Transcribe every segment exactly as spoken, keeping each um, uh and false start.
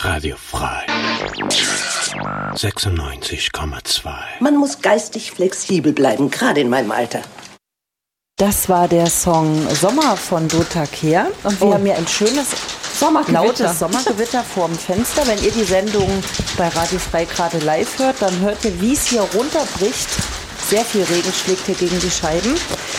Radio frei. sechsundneunzig Komma zwei. Man muss geistig flexibel bleiben, gerade in meinem Alter. Das war der Song Sommer von Dota Kehr. Und wir oh. haben hier ein schönes, lautes Sommergewitter vorm Fenster. Wenn ihr die Sendung bei Radio Frei gerade live hört, dann hört ihr, wie es hier runterbricht. Sehr viel Regen schlägt hier gegen die Scheiben.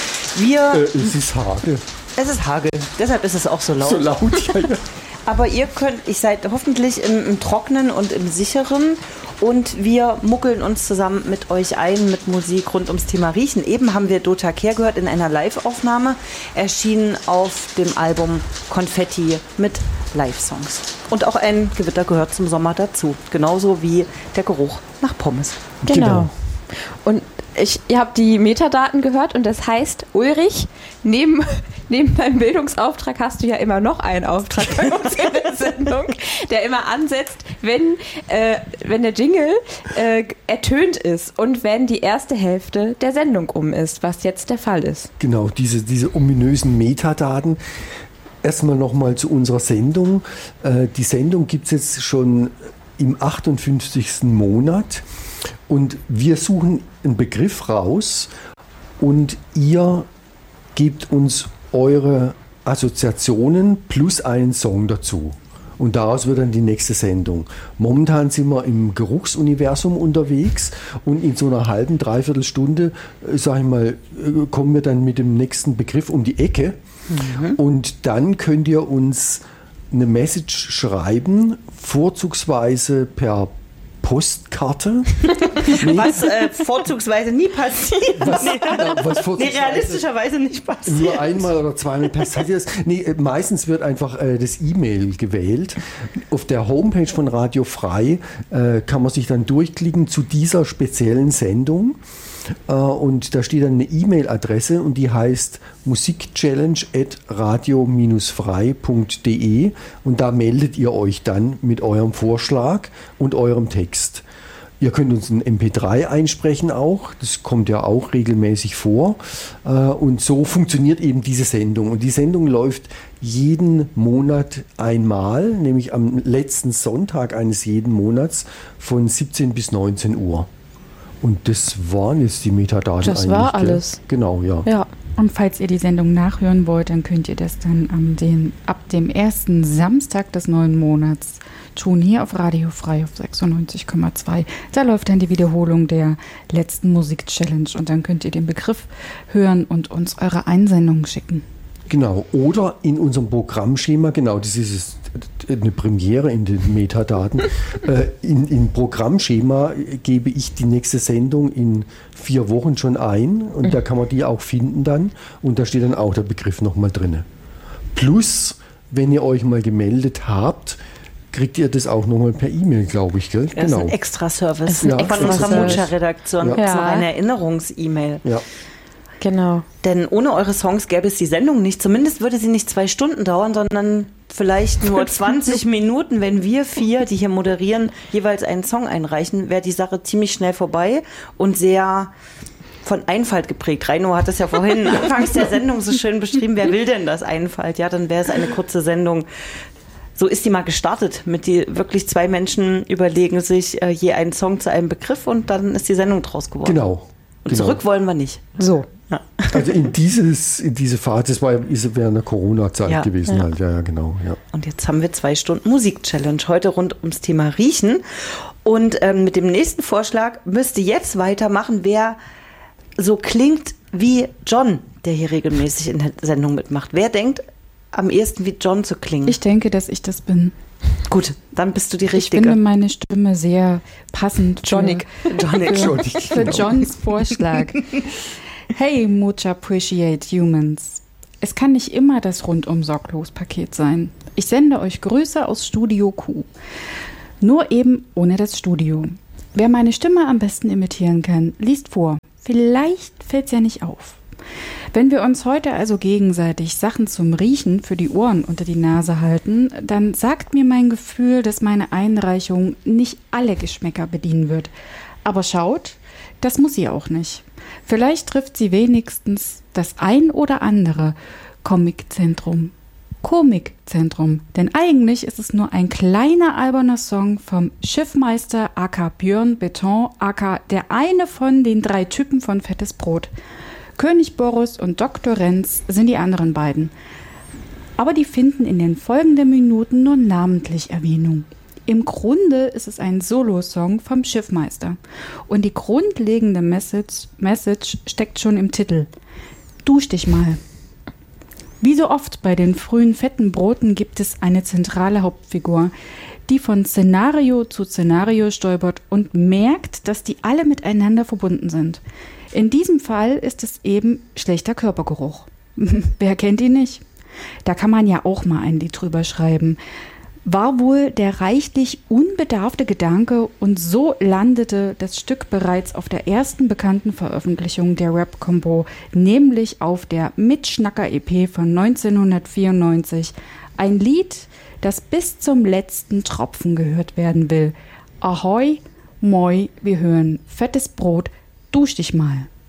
Wir, äh, es ist Hagel. Es ist Hagel, deshalb ist es auch so laut. So laut, ja, ja. Aber ihr könnt, ich seid hoffentlich im, im Trockenen und im Sicheren. Und wir muckeln uns zusammen mit euch ein mit Musik rund ums Thema Riechen. Eben haben wir Dota Kehr gehört in einer Live-Aufnahme, erschienen auf dem Album Konfetti mit Live-Songs. Und auch ein Gewitter gehört zum Sommer dazu, genauso wie der Geruch nach Pommes. Genau. genau. Und ich, ihr habt die Metadaten gehört und das heißt, Ulrich, neben, neben deinem Bildungsauftrag hast du ja immer noch einen Auftrag bei uns in der Sendung, der immer ansetzt, wenn, äh, wenn der Jingle äh, ertönt ist und wenn die erste Hälfte der Sendung um ist, was jetzt der Fall ist. Genau, diese, diese ominösen Metadaten. Erstmal nochmal zu unserer Sendung. Äh, die Sendung gibt es jetzt schon im achtundfünfzigsten Monat. Und wir suchen einen Begriff raus und ihr gebt uns eure Assoziationen plus einen Song dazu. Und daraus wird dann die nächste Sendung. Momentan sind wir im Geruchsuniversum unterwegs und in so einer halben, dreiviertel Stunde, sag ich mal, kommen wir dann mit dem nächsten Begriff um die Ecke. Mhm. Und dann könnt ihr uns eine Message schreiben, vorzugsweise per Postkarte. Nee. Was äh, vorzugsweise nie passiert. Was, ja, was nee, realistischerweise nicht passiert. Nur einmal oder zweimal passiert das. Nee, meistens wird einfach äh, das E-Mail gewählt. Auf der Homepage von Radio Frei äh, kann man sich dann durchklicken zu dieser speziellen Sendung. Uh, und da steht dann eine E-Mail-Adresse und die heißt musikchallenge at radio frei punkt de und da meldet ihr euch dann mit eurem Vorschlag und eurem Text. Ihr könnt uns ein M P drei einsprechen auch, das kommt ja auch regelmäßig vor. Uh, und so funktioniert eben diese Sendung. Und die Sendung läuft jeden Monat einmal, nämlich am letzten Sonntag eines jeden Monats von siebzehn bis neunzehn Uhr. Und das waren jetzt die Metadaten das eigentlich. Das war alles. Ja. Genau, ja. ja. Und falls ihr die Sendung nachhören wollt, dann könnt ihr das dann am den, ab dem ersten Samstag des neuen Monats tun, hier auf Radio Frei auf sechsundneunzig Komma zwei. Da läuft dann die Wiederholung der letzten Musik-Challenge und dann könnt ihr den Begriff hören und uns eure Einsendungen schicken. Genau, oder in unserem Programmschema, genau, das ist eine Premiere in den Metadaten. äh, in, in Programmschema gebe ich die nächste Sendung in vier Wochen schon ein und mhm. da kann man die auch finden dann und da steht dann auch der Begriff nochmal drin. Plus, wenn ihr euch mal gemeldet habt, kriegt ihr das auch nochmal per E-Mail, glaube ich, gell? Das genau. ist ein Extra-Service ja. von unserer Mucha-Redaktion. Ja. Das ist noch eine Erinnerungs-E-Mail. Ja. Genau. Denn ohne eure Songs gäbe es die Sendung nicht. Zumindest würde sie nicht zwei Stunden dauern, sondern vielleicht nur zwanzig Minuten. Wenn wir vier, die hier moderieren, jeweils einen Song einreichen, wäre die Sache ziemlich schnell vorbei und sehr von Einfalt geprägt. Reino hat es ja vorhin anfangs der Sendung so schön beschrieben. Wer will denn das Einfalt? Ja, dann wäre es eine kurze Sendung. So ist die mal gestartet. Mit die wirklich zwei Menschen überlegen sich äh, je einen Song zu einem Begriff und dann ist die Sendung draus geworden. Genau. Und genau. zurück wollen wir nicht. So. Ja. Also in, dieses, in diese Phase, das war ist während der Corona-Zeit ja, gewesen ja. halt, ja, ja, genau. Ja. Und jetzt haben wir zwei Stunden Musik-Challenge heute rund ums Thema Riechen. Und ähm, mit dem nächsten Vorschlag müsste jetzt weitermachen, wer so klingt wie John, der hier regelmäßig in der Sendung mitmacht. Wer denkt am ehesten wie John zu klingen? Ich denke, dass ich das bin. Gut, dann bist du die Richtige. Ich finde meine Stimme sehr passend. Johnny. Für, für, für Johns Vorschlag. Hey, much appreciate humans. Es kann nicht immer das Rundum-Sorglos-Paket sein. Ich sende euch Grüße aus Studio Q. Nur eben ohne das Studio. Wer meine Stimme am besten imitieren kann, liest vor. Vielleicht fällt's ja nicht auf. Wenn wir uns heute also gegenseitig Sachen zum Riechen für die Ohren unter die Nase halten, dann sagt mir mein Gefühl, dass meine Einreichung nicht alle Geschmäcker bedienen wird. Aber schaut, das muss sie auch nicht. Vielleicht trifft sie wenigstens das ein oder andere Comiczentrum Komikzentrum. Denn eigentlich ist es nur ein kleiner alberner Song vom Schiffmeister aka Björn Beton aka der eine von den drei Typen von Fettes Brot. König Boris und Doktor Renz sind die anderen beiden. Aber die finden in den folgenden Minuten nur namentlich Erwähnung. Im Grunde ist es ein Solo-Song vom Schiffmeister. Und die grundlegende Message, Message steckt schon im Titel. Dusch dich mal. Wie so oft bei den frühen fetten Broten gibt es eine zentrale Hauptfigur, die von Szenario zu Szenario stolpert und merkt, dass die alle miteinander verbunden sind. In diesem Fall ist es eben schlechter Körpergeruch. Wer kennt ihn nicht? Da kann man ja auch mal ein Lied drüber schreiben. War wohl der reichlich unbedarfte Gedanke und so landete das Stück bereits auf der ersten bekannten Veröffentlichung der Rap-Combo, nämlich auf der Mitschnacker-E P von neunzehnhundertvierundneunzig. Ein Lied, das bis zum letzten Tropfen gehört werden will. Ahoi, moi, wir hören Fettes Brot, dusch dich mal.